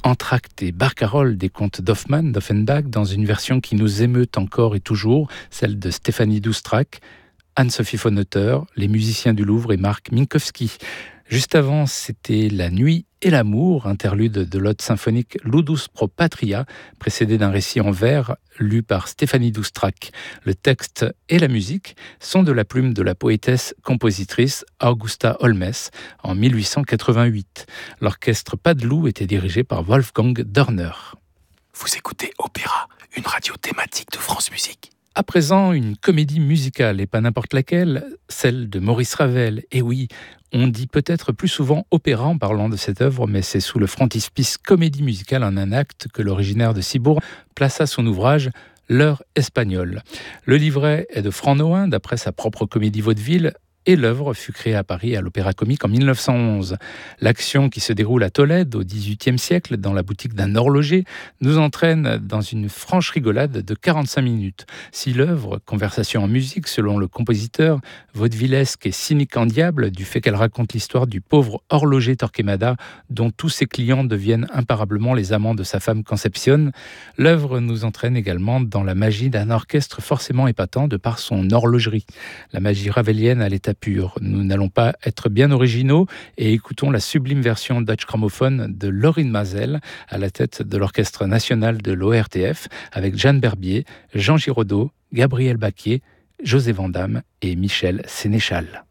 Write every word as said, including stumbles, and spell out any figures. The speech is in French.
entr'acte et barcarolle des contes d'Hoffmann, d'Offenbach, dans une version qui nous émeut encore et toujours, celle de Stéphanie Doustrac, Anne-Sophie von Otter, les musiciens du Louvre et Marc Minkowski. Juste avant, c'était La nuit et l'amour, interlude de l'ode symphonique Ludus pro Patria, précédé d'un récit en vers lu par Stéphanie Doustrac. Le texte et la musique sont de la plume de la poétesse-compositrice Augusta Holmes en mille huit cent quatre-vingt-huit. L'orchestre Padeloup était dirigé par Wolfgang Dörner. Vous écoutez Opéra, une radio thématique de France Musique. À présent, une comédie musicale, et pas n'importe laquelle, celle de Maurice Ravel. Et oui, on dit peut-être plus souvent opéra en parlant de cette œuvre, mais c'est sous le frontispice comédie musicale en un acte que l'originaire de Cibourg plaça son ouvrage L'heure espagnole. Le livret est de Franc Nohain, d'après sa propre comédie vaudeville, et l'œuvre fut créée à Paris à l'Opéra Comique en mille neuf cent onze. L'action qui se déroule à Tolède au dix-huitième siècle, dans la boutique d'un horloger, nous entraîne dans une franche rigolade de quarante-cinq minutes. Si l'œuvre, conversation en musique selon le compositeur, vaudevillesque et cynique en diable, du fait qu'elle raconte l'histoire du pauvre horloger Torquemada, dont tous ses clients deviennent imparablement les amants de sa femme Concepcion, l'œuvre nous entraîne également dans la magie d'un orchestre forcément épatant de par son horlogerie. La magie ravelienne à l'état pur. Nous n'allons pas être bien originaux et écoutons la sublime version Deutsche Grammophon de Laurine Mazel à la tête de l'Orchestre national de l'O R T F avec Jeanne Berbier, Jean Giraudot, Gabriel Baquier, José Vandamme et Michel Sénéchal.